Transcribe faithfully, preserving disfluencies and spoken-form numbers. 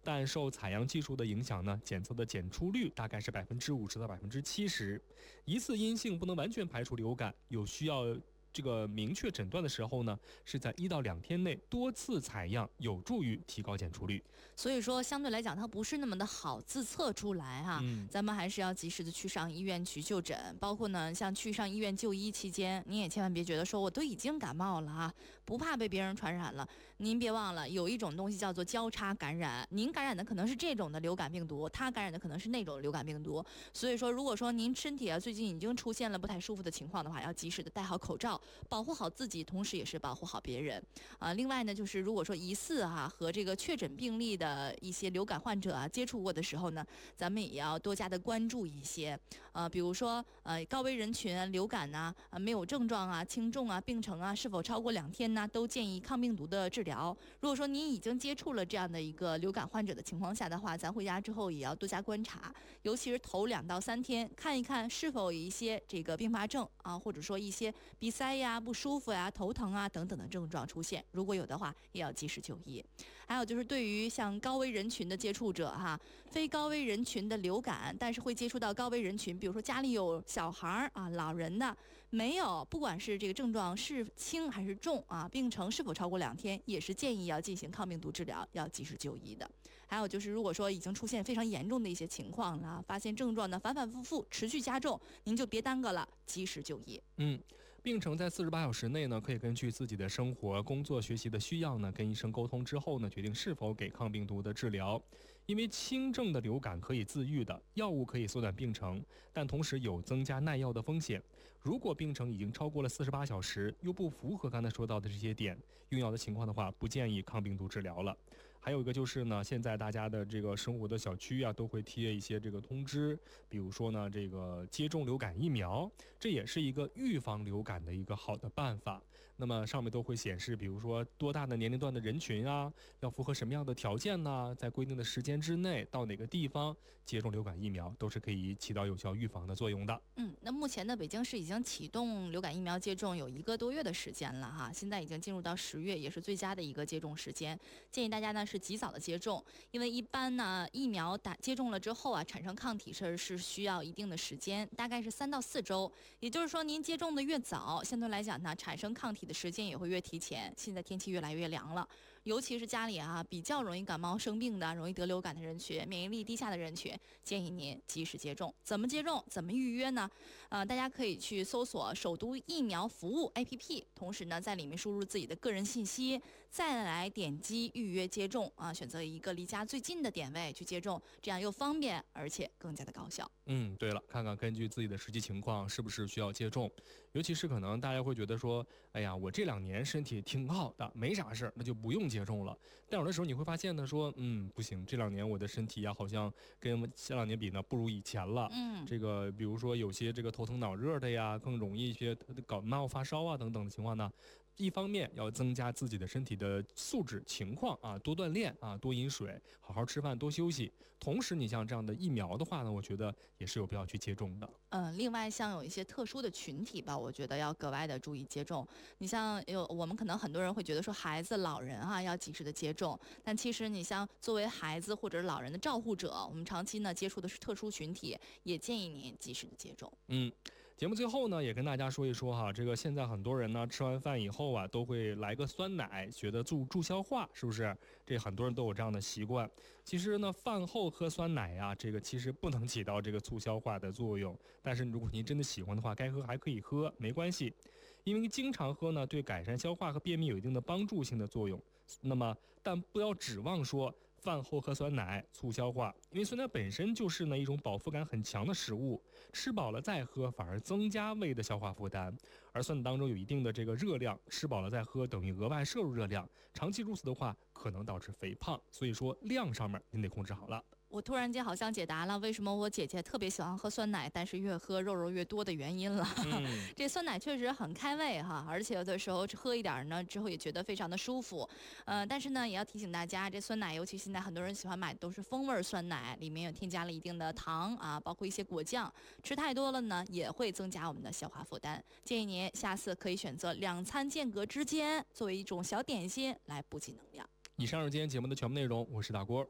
但受采样技术的影响呢，检测的检出率大概是百分之五十到百分之七十。一次阴性不能完全排除流感，有需要这个明确诊断的时候呢，是在一到两天内多次采样，有助于提高检出率。 所以说，相对来讲，它不是那么的好自测出来哈、 嗯， 咱们还是要及时的去上医院去就诊，包括呢，像去上医院就医期间，您也千万别觉得说我都已经感冒了啊，不怕被别人传染了。您别忘了，有一种东西叫做交叉感染，您感染的可能是这种的流感病毒，他感染的可能是那种流感病毒。所以说，如果说您身体啊最近已经出现了不太舒服的情况的话，要及时的戴好口罩，保护好自己，同时也是保护好别人啊。另外呢，就是如果说疑似哈、啊、和这个确诊病例的一些流感患者啊接触过的时候呢，咱们也要多加的关注一些，呃，比如说呃高危人群啊、流感呐、啊、啊没有症状啊、轻重啊、病程啊是否超过两天呢，都建议抗病毒的治疗。如果说您已经接触了这样的一个流感患者的情况下的话，咱回家之后也要多加观察，尤其是头两到三天，看一看是否有一些这个并发症啊，或者说一些鼻塞呀、不舒服呀、头疼啊等等的症状出现，如果有的话，也要及时就医。还有就是对于像高危人群的接触者哈，非高危人群的流感，但是会接触到高危人群，比如说家里有小孩啊、老人的，没有，不管是这个症状是轻还是重啊，病程是否超过两天，也是建议要进行抗病毒治疗，要及时就医的。还有就是，如果说已经出现非常严重的一些情况了，发现症状呢反反复复持续加重，您就别耽搁了，及时就医。 嗯，病程在四十八小时内呢，可以根据自己的生活、工作、学习的需要呢，跟医生沟通之后呢，决定是否给抗病毒的治疗。因为轻症的流感可以自愈的，药物可以缩短病程，但同时有增加耐药的风险。如果病程已经超过了四十八小时，又不符合刚才说到的这些点，用药的情况的话，不建议抗病毒治疗了。还有一个就是呢，现在大家的这个生活的小区啊，都会贴一些这个通知，比如说呢，这个接种流感疫苗，这也是一个预防流感的一个好的办法。那么上面都会显示，比如说多大的年龄段的人群啊，要符合什么样的条件呢？在规定的时间之内，到哪个地方接种流感疫苗，都是可以起到有效预防的作用的。 嗯，那目前呢，北京市已经启动流感疫苗接种有一个多月的时间了哈，现在已经进入到十月，也是最佳的一个接种时间。建议大家呢是及早的接种，因为一般呢疫苗打接种了之后啊，产生抗体是是需要一定的时间，大概是三到四周。也就是说，您接种的越早，相对来讲呢，产生抗体的时间也会越提前。现在天气越来越凉了，尤其是家里啊比较容易感冒生病的、容易得流感的人群、免疫力低下的人群，建议您及时接种。怎么接种？怎么预约呢？呃，大家可以去搜索首都疫苗服务 A P P， 同时呢，在里面输入自己的个人信息，再来点击预约接种啊，选择一个离家最近的点位去接种，这样又方便而且更加的高效。 嗯，对了，看看根据自己的实际情况是不是需要接种，尤其是可能大家会觉得说，哎呀，我这两年身体挺好的，没啥事儿，那就不用接种了。但有的时候你会发现呢，说，嗯，不行，这两年我的身体呀，好像跟前两年比呢，不如以前了。 嗯， 这个比如说有些这个头疼脑热的呀，更容易一些感冒发烧啊等等的情况呢。一方面要增加自己的身体的素质情况啊，多锻炼啊，多饮水，好好吃饭，多休息。同时，你像这样的疫苗的话呢，我觉得也是有必要去接种的。 嗯，另外像有一些特殊的群体吧，我觉得要格外的注意接种。你像有我们可能很多人会觉得说孩子、老人啊要及时的接种，但其实你像作为孩子或者是老人的照护者，我们长期呢接触的是特殊群体，也建议您及时的接种。 嗯，节目最后呢，也跟大家说一说哈，这个现在很多人呢吃完饭以后啊，都会来个酸奶，觉得助助消化，是不是？这很多人都有这样的习惯。其实呢，饭后喝酸奶呀、啊，这个其实不能起到这个促消化的作用。但是如果您真的喜欢的话，该喝还可以喝，没关系。因为经常喝呢，对改善消化和便秘有一定的帮助性的作用。那么，但不要指望说饭后喝酸奶促消化，因为酸奶本身就是呢一种饱腹感很强的食物，吃饱了再喝反而增加胃的消化负担。而酸奶当中有一定的这个热量，吃饱了再喝等于额外摄入热量，长期如此的话可能导致肥胖。所以说量上面您得控制好了。 我突然间好像解答了为什么我姐姐特别喜欢喝酸奶，但是越喝肉肉越多的原因了。嗯、这酸奶确实很开胃哈，而且有的时候喝一点呢之后也觉得非常的舒服。呃，但是呢也要提醒大家，这酸奶尤其现在很多人喜欢买的都是风味酸奶，里面有添加了一定的糖啊，包括一些果酱，吃太多了呢也会增加我们的消化负担。建议您下次可以选择两餐间隔之间作为一种小点心来补给能量。 以上是今天节目的全部内容，我是大郭。